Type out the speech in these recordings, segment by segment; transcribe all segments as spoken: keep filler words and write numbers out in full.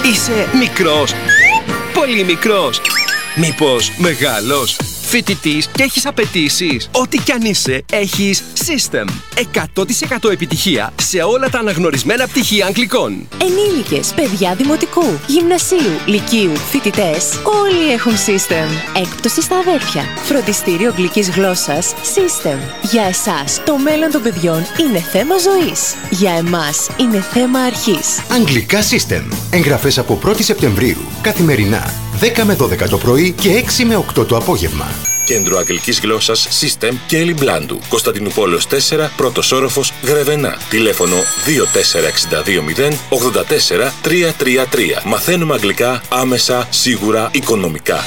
Είσαι μικρός, πολύ μικρός, μήπως μεγάλος, φοιτητής και έχεις απαιτήσεις? Ό,τι κι αν είσαι, έχεις System. εκατό τοις εκατό επιτυχία σε όλα τα αναγνωρισμένα πτυχία αγγλικών. Ενήλικες, παιδιά δημοτικού, γυμνασίου, λυκείου, φοιτητές, όλοι έχουν System. Έκπτωση στα αδέρφια. Φροντιστήριο αγγλικής γλώσσας System. Για εσάς, το μέλλον των παιδιών είναι θέμα ζωής. Για εμάς, είναι θέμα αρχής. Αγγλικά System. Εγγραφές από πρώτη Σεπτεμβρίου. Καθημερινά. δέκα με δώδεκα το πρωί και έξι με οκτώ το απόγευμα. Κέντρο Αγγλικής Γλώσσας System και Έλλη Μπλάντου. Κωνσταντινούπολεως τέσσερα, πρώτος όροφος, Γρεβενά. Τηλέφωνο δύο τέσσερα έξι δύο μηδέν ογδόντα τέσσερα τριακόσια τριάντα τρία. Μαθαίνουμε αγγλικά άμεσα, σίγουρα, οικονομικά.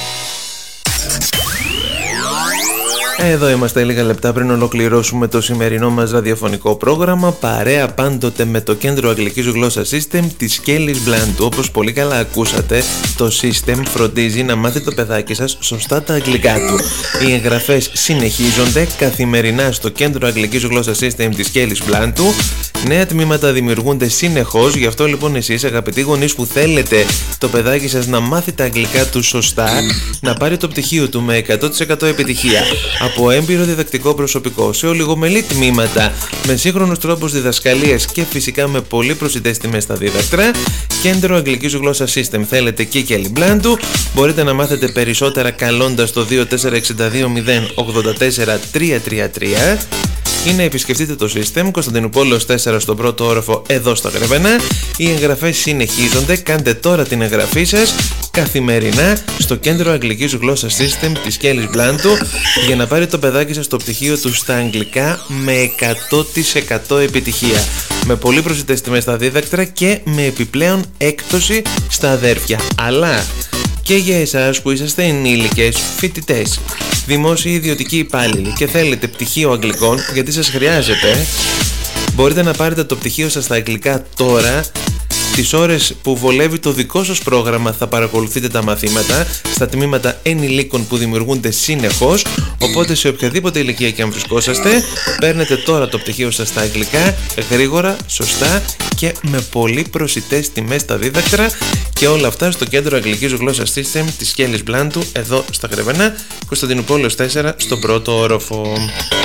Εδώ είμαστε λίγα λεπτά πριν ολοκληρώσουμε το σημερινό μας ραδιοφωνικό πρόγραμμα, παρέα πάντοτε με το Κέντρο Αγγλικής Γλώσσας System της Κέλλης Μπλάντου. Όπως πολύ καλά ακούσατε, το System φροντίζει να μάθει το παιδάκι σας σωστά τα αγγλικά του. Οι εγγραφές συνεχίζονται καθημερινά στο Κέντρο Αγγλικής Γλώσσας System της Κέλλης Μπλάντου. Νέα τμήματα δημιουργούνται συνεχώς, γι' αυτό λοιπόν εσείς αγαπητοί γονείς που θέλετε το παιδάκι σας να μάθει τα αγγλικά του σωστά, να πάρει το πτυχίο του με εκατό τοις εκατό επιτυχία από έμπειρο διδακτικό προσωπικό σε ολιγομελή τμήματα με σύγχρονους τρόπους διδασκαλίας και φυσικά με πολύ προσιτές τιμές στα δίδακτρα, Κέντρο Αγγλικής Γλώσσας System θέλετε και Κέλλη Μπλάντου. Μπορείτε να μάθετε περισσότερα καλώντας το δύο τέσσερα έξι δύο μηδέν ογδόντα τέσσερα τριακόσια τριάντα τρία ή να επισκεφτείτε το System Κωνσταντινούπολεως τέσσερα στον πρώτο όροφο εδώ στα Γρεβενά. Οι εγγραφές συνεχίζονται, κάντε τώρα την εγγραφή σας καθημερινά στο Κέντρο Αγγλικής Γλώσσας System της Κέλλης Μπλάντου για να πάρει το παιδάκι σας το πτυχίο του στα αγγλικά με εκατό τοις εκατό επιτυχία, με πολύ προσιτές τιμές στα δίδακτρα και με επιπλέον έκπτωση στα αδέρφια. Αλλά και για εσάς που είσαστε ενήλικες, φοιτητές, δημόσιοι ιδιωτικοί υπάλληλοι και θέλετε πτυχίο αγγλικών, γιατί σας χρειάζεται, μπορείτε να πάρετε το πτυχίο σας στα αγγλικά τώρα. Τις ώρες που βολεύει το δικό σας πρόγραμμα θα παρακολουθείτε τα μαθήματα στα τμήματα ενηλίκων που δημιουργούνται συνεχώς, οπότε σε οποιαδήποτε ηλικία και αν βρισκόσαστε, παίρνετε τώρα το πτυχίο σας στα αγγλικά γρήγορα, σωστά και με πολύ προσιτές τιμές στα δίδακτρα, και όλα αυτά στο Κέντρο Αγγλικής Γλώσσας System της Κέλλης Μπλάντου εδώ στα Γρεβενά, Κωνσταντινούπολεως τέσσερα στον πρώτο όροφο.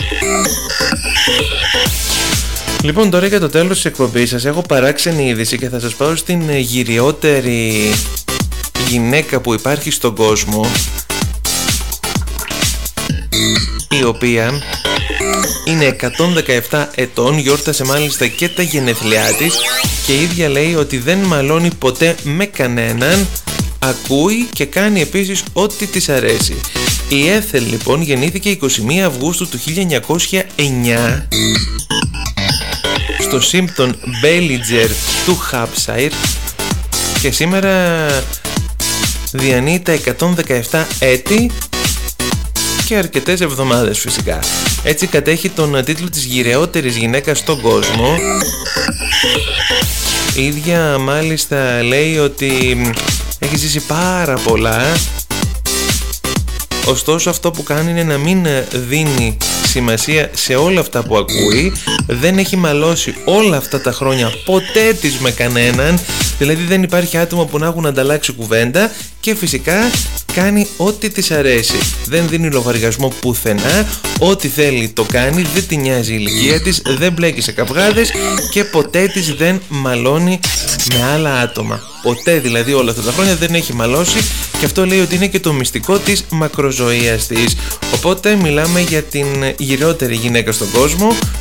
Λοιπόν, τώρα για το τέλος της εκπομπής σας έχω παράξενη είδηση και θα σας πάω στην γυριότερη γυναίκα που υπάρχει στον κόσμο, η οποία είναι εκατόν δεκαεπτά ετών, γιόρτασε μάλιστα και τα γενέθλιά της και η ίδια λέει ότι δεν μαλώνει ποτέ με κανέναν, ακούει και κάνει επίσης ό,τι της αρέσει. Η Έθελ λοιπόν γεννήθηκε εικοστή πρώτη Αυγούστου του χίλια εννιακόσια εννιά στο Simpton Belliger του Hampshire και σήμερα διανύει τα εκατόν δεκαεπτά έτη και αρκετές εβδομάδες φυσικά. Έτσι κατέχει τον τίτλο της γυραιότερης γυναίκας στον κόσμο. Η ίδια μάλιστα λέει ότι έχει ζήσει πάρα πολλά, ωστόσο αυτό που κάνει είναι να μην δίνει σημασία σε όλα αυτά που ακούει. Δεν έχει μαλώσει όλα αυτά τα χρόνια ποτέ της με κανέναν, δηλαδή δεν υπάρχει άτομο που να έχουν ανταλλάξει κουβέντα, και φυσικά κάνει ό,τι της αρέσει. Δεν δίνει λογαριασμό πουθενά, ό,τι θέλει το κάνει, δεν τη νοιάζει η ηλικία της, δεν μπλέκει σε καυγάδες και ποτέ της δεν μαλώνει με άλλα άτομα. Ποτέ δηλαδή όλα αυτά τα χρόνια δεν έχει μαλώσει, και αυτό λέει ότι είναι και το μυστικό της μακροζωίας της. Οπότε μιλάμε για την γυραιότερη γυναίκα στον κόσμο,